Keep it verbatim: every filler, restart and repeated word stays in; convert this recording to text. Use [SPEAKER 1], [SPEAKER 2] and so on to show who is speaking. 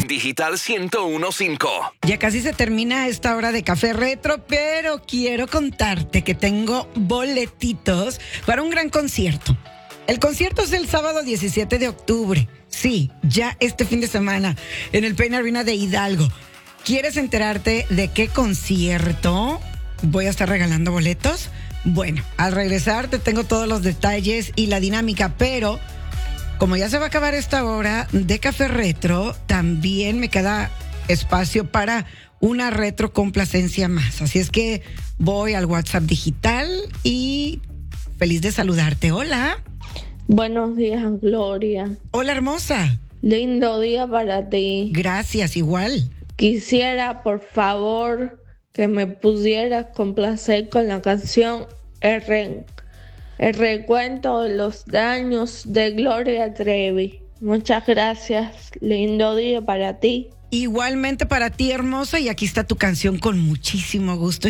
[SPEAKER 1] Digital ciento uno punto cinco.
[SPEAKER 2] Ya casi se termina esta hora de Café Retro, pero quiero contarte que tengo boletitos para un gran concierto. El concierto es el sábado diecisiete de octubre. Sí, ya este fin de semana en el Pain Arena de Hidalgo. ¿Quieres enterarte de qué concierto voy a estar regalando boletos? Bueno, al regresar te tengo todos los detalles y la dinámica, pero como ya se va a acabar esta hora de Café Retro, también me queda espacio para una retro complacencia más. Así es que voy al WhatsApp digital y feliz de saludarte. Hola.
[SPEAKER 3] Buenos días, Gloria.
[SPEAKER 2] Hola, hermosa.
[SPEAKER 3] Lindo día para ti.
[SPEAKER 2] Gracias, igual.
[SPEAKER 3] Quisiera, por favor, que me pudieras complacer con la canción El, Re- El recuento de los daños de Gloria Trevi. Muchas gracias. Lindo día para ti.
[SPEAKER 2] Igualmente para ti, hermosa, y aquí está tu canción con muchísimo gusto.